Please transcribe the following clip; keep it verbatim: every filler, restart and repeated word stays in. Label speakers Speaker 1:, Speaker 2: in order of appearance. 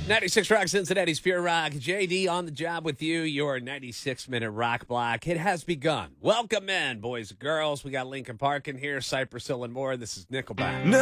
Speaker 1: ninety-six Rock, Cincinnati's Pure Rock. J D on the job with you, your ninety-six minute rock block. It has begun. Welcome in, boys and girls. We got Lincoln Park in here, Cypress Hill and more. This is Nickelback.
Speaker 2: No.